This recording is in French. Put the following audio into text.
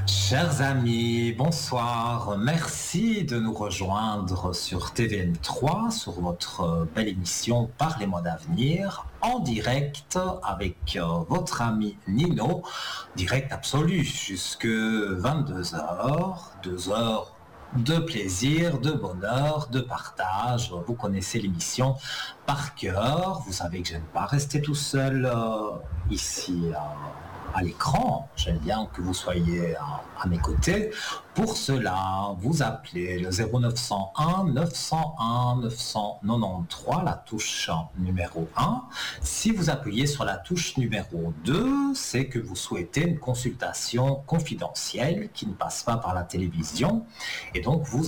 Chers amis, bonsoir. Merci de nous rejoindre sur TVN3, sur votre belle émission Parlez-moi d'avenir, en direct avec votre ami Nino, direct absolu, jusque 22 heures, 2 heures de plaisir, de bonheur, de partage. Vous connaissez l'émission par cœur. Vous savez que je n'aime pas rester tout seul ici à l'écran. J'aime bien que vous soyez à mes côtés. Pour cela, vous appelez le 0901 901 993, la touche numéro 1. Si vous appuyez sur la touche numéro 2, c'est que vous souhaitez une consultation confidentielle qui ne passe pas par la télévision. Et donc, vous